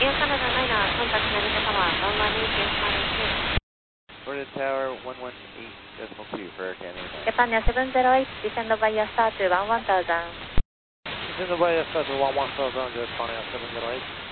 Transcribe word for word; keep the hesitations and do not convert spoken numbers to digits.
Air Canada Niner, contact Narita Tower, one one eight decimal two. Florida Tower, one one eight decimal two for Air Canada. Japan seven zero eight, descend via start to one one thousand. Descend via start to one one thousand, Japan seven zero eight.